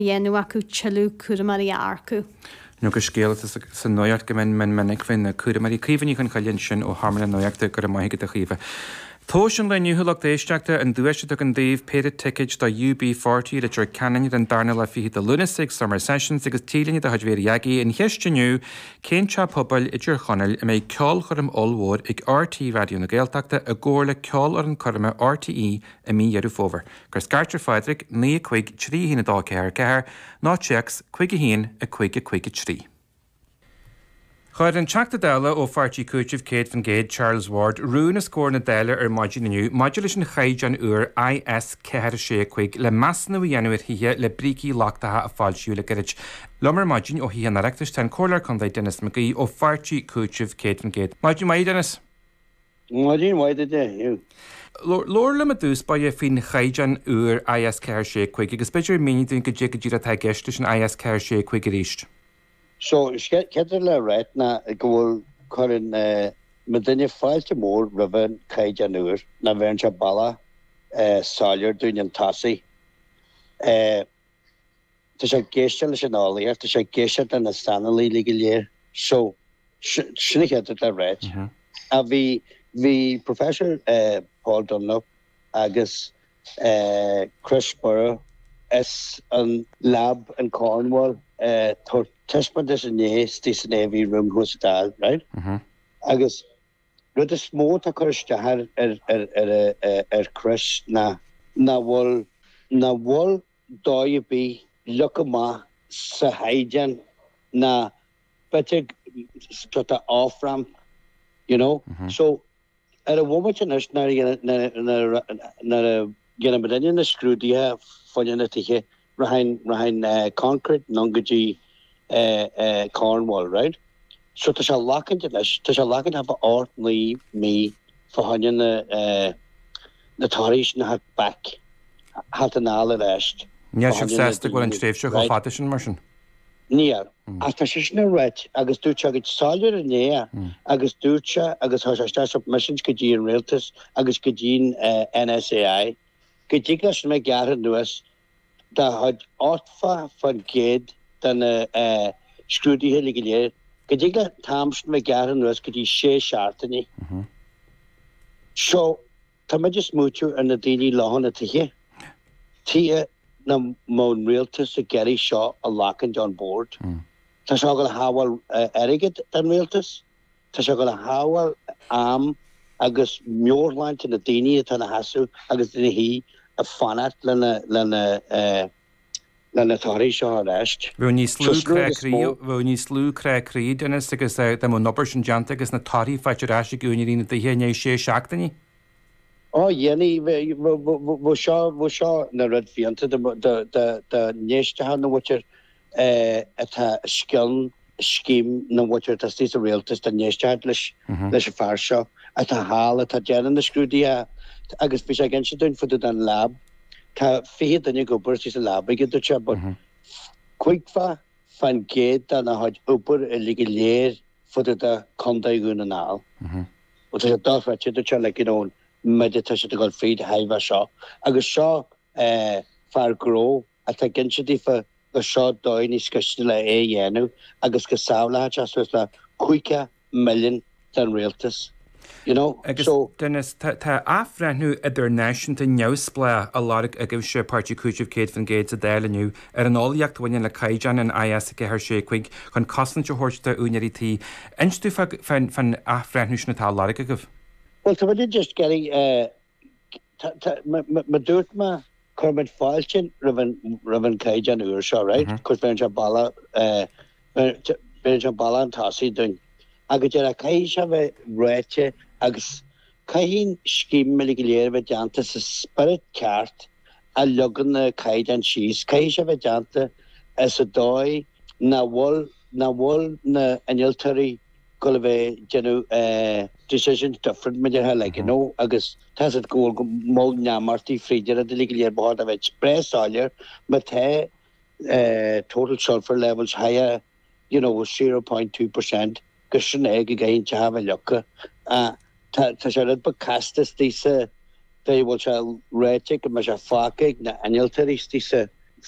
Dhéanú acu teú cuamarí arcu. Nu go scéal san nóart go men fin na cuamarí críomhaní chun chailinn sin ó harmna nóachta gur maithe a chiomh. Tóisian le nniuthach d'éisteachta an dúisteach an daobh Peter Tickage do UB40 idir Canaan an darna le fihi de Lunatic Summer Sessions agus tílainne de hadhvéir jaagi in heisteniu céintse pobal idir chonel i méid ceol chum allhór ag RT radio na Gaeltachta a ggóla ceol ar an chorma RTE a mí dhearú fóver. Gur scartar Frederick ní chuig trí hína dá ceir ceir ná checks chuig a hín a chuig trí. Chid an teachta dála ó fartí cúitih Kate van Gade Charles Ward rún na scór na dáile ar maidin naniu maidir leis an chaid an uair IS ceir sé chuig le measna dhéanúir hithe le brící láchtathe a fáilisiú le gairid. Lomar maidin ó hí an areachtas ten cólar chun daid Dennis McGee ó fartí cúitih Kate van Gade. Maidin mai Dennis? Maidin mai de. Lór le dús ba fin chaid an uair IS ceir sé chuig agus beidir míún go dé go ddíra tá geiste an IS ceir sé chuig a ríist. So cetar le réit na gohfuil chuin medinne fáilte mór ra bhain caid an uair na bhain se balla sáir dún an tasaí. Tá sé géiste leis an álaíar, tá sé géiste an na stanalaí le go léir. So sinna chetar le réit. A bhí Professor Paul Dunlop agus Chris Burrow is an lab in Cornwall Testament is an tí an Navy room hospital, right? Agus rud is smó a chuiste ar Chris na bhfuil dóibh bí lucha sa haidian na bete a off-ramp, you know? So ar a bhhaid is na gana bedinne na scrúdíthe foiine na tithe rahain concrete nongají Cornwall, right? So tá sé lachan have ort lí mí fahain na taréis na hat back hat an ála reist. Ní se sesta go an tréfse go fáte sin mar sin. Níar. A tá sé na réit agus dúte agad sáir a néa agus dúte agus há sé submissions go dtí an Realtas agus go dtí NSAI go dtí leis me garan nuas da had áfa fan géad dan scrúdíthe le go léir. Go dtí le tamsin me garan nuas go dtí sé seaartaní. So tá me just múteú ar na daoine láhanna tithe. Tí na món Realtas a geirí seo a lachan on board. Tá seo go hábhal airigid an Realtas. Tá seo go hábhal am agus mórlaint na daoine tá na hasú agus duna hí a fanat lena taréis seo a reist. Bhú ní slú críd agus agus mó nobar sin deanta agus na tarí feitir eisi gúnirína de héné sé seachtaní? Dhéanaí bh seo na rud fianta de néistethe na bhair atá scian scím na bhair tá tí a Realtas de néistethe leis a fear seo atá hála tá deanan na scrúdíthe agus bhí sé gin se dún fud an lab. Tá fiad an go burtí a lab ige dúte, but cuiigfa fan géad an na haid upur a lí go léir fud a condaí gún an ál. Og tá sé dáfrete dúte le gón medita se go fríd haimh seo. Agus seo fear gró a tá gin se dífa go seo dóin í scuiste le dhéanú agus go saola as le 5 milliún den Realtas. You know, agus so Dennis tá afrenú idir náisiúnta neusplá a láric a gibh sé páirtí cúisih Kate van Gade a déileniu ar an álaíocht bhaine le caiidean an IS a sé chuig chun cosanta thuirte únairítí. Instú fan afrenúis na tá láric a gibh? Well, tá bhfuil just getting ma dúirt ma chumid fáiltin raibhann caiidean uair seo, right? Cos bheann se balla an tasaí dún. Agus ar a caiid se bheith réite agus caihín scím me go léir bheith deanta sa spirit ceart a legan na caiid an síos. Caihí se bheith deanta as a dóid na bhfuil na iniltarí go bheith genú decisions different me like, you know, agus tas it go mó neamartí fríidir a le go léir bhá a bheith spréáir, but total sulfur levels higher, you know, was 0.2%. Gus sin ag a gainn te hafa lecha. Tá sé rud ba castas tísa bhil se réite go me se fácaig na aniltarí tísa